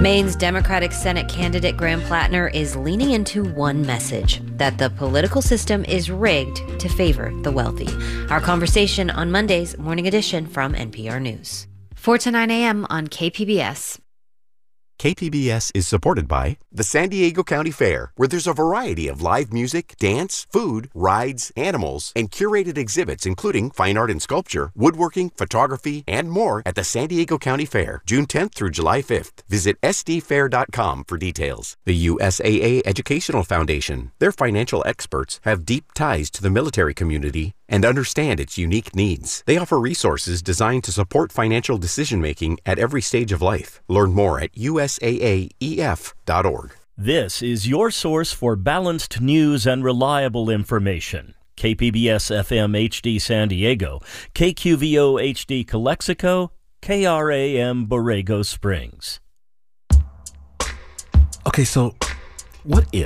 Maine's Democratic Senate candidate Graham Plattner is leaning into one message, that the political system is rigged to favor the wealthy. Our conversation on Monday's Morning Edition from NPR News. 4 to 9 a.m. on KPBS. KPBS is supported by the San Diego County Fair, where there's a variety of live music, dance, food, rides, animals, and curated exhibits including fine art and sculpture, woodworking, photography, and more at the San Diego County Fair, June 10th through July 5th. Visit sdfair.com for details. The USAA Educational Foundation. Their financial experts have deep ties to the military community and understand its unique needs. They offer resources designed to support financial decision-making at every stage of life. Learn more at usaaef.org. This is your source for balanced news and reliable information. KPBS FM HD San Diego, KQVO HD Calexico, KRAM Borrego Springs. Okay, so what if